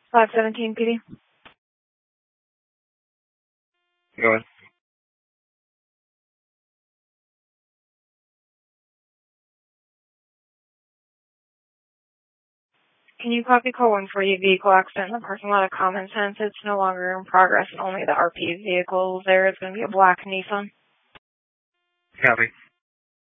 517 PD. Go ahead. Can you copy call 140 vehicle accident in the parking lot of Common Sense? It's no longer in progress and only the RP vehicle there. It's going to be a black Nissan. Copy.